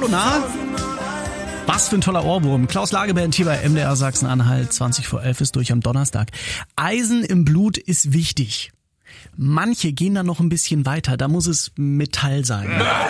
Hallo, na? Was für ein toller Ohrwurm. Klaus Lageband hier bei MDR Sachsen-Anhalt. 11:20 ist durch am Donnerstag. Eisen im Blut ist wichtig. Manche gehen dann noch ein bisschen weiter. Da muss es Metall sein.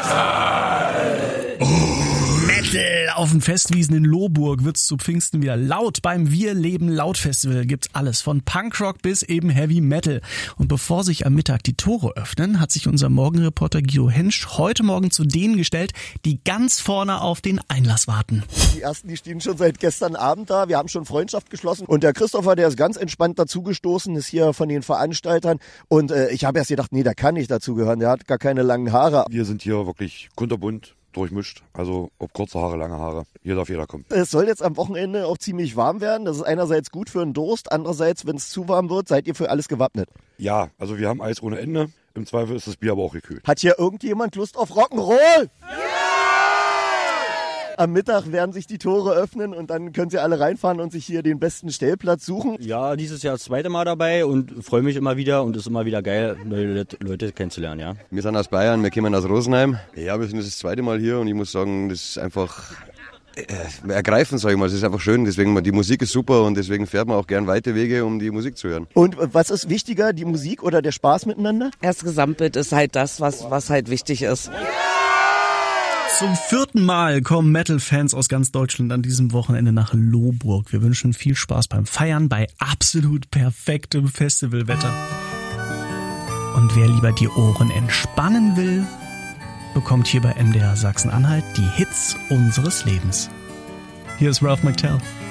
Metal! Auf den Festwiesen in Lohburg wird's zu Pfingsten wieder laut. Beim Wir leben laut Festival gibt's alles. Von Punkrock bis eben Heavy Metal. Und bevor sich am Mittag die Tore öffnen, hat sich unser Morgenreporter Guido Hensch heute Morgen zu denen gestellt, die ganz vorne auf den Einlass warten. Die ersten, die stehen schon seit gestern Abend da. Wir haben schon Freundschaft geschlossen. Und der Christopher, der ist ganz entspannt dazugestoßen, ist hier von den Veranstaltern. Und ich habe erst gedacht, nee, der kann nicht dazugehören. Der hat gar keine langen Haare. Wir sind hier wirklich kunterbunt durchmischt, also ob kurze Haare, lange Haare, hier darf jeder kommen. Es soll jetzt am Wochenende auch ziemlich warm werden. Das ist einerseits gut für den Durst, andererseits, wenn es zu warm wird, seid ihr für alles gewappnet. Ja, also wir haben Eis ohne Ende. Im Zweifel ist das Bier aber auch gekühlt. Hat hier irgendjemand Lust auf Rock'n'Roll? Ja! Am Mittag werden sich die Tore öffnen und dann könnt ihr alle reinfahren und sich hier den besten Stellplatz suchen. Ja, dieses Jahr das zweite Mal dabei und freue mich immer wieder und es ist immer wieder geil, neue Leute kennenzulernen, ja. Wir sind aus Bayern, wir kommen aus Rosenheim. Ja, wir sind das zweite Mal hier und ich muss sagen, das ist einfach ergreifend, sag ich mal. Es ist einfach schön, deswegen, die Musik ist super und deswegen fährt man auch gern weite Wege, um die Musik zu hören. Und was ist wichtiger, die Musik oder der Spaß miteinander? Das Gesamtbild ist halt das, was halt wichtig ist. Zum 4. Mal kommen Metal-Fans aus ganz Deutschland an diesem Wochenende nach Lohburg. Wir wünschen viel Spaß beim Feiern bei absolut perfektem Festivalwetter. Und wer lieber die Ohren entspannen will, bekommt hier bei MDR Sachsen-Anhalt die Hits unseres Lebens. Hier ist Ralph McTell.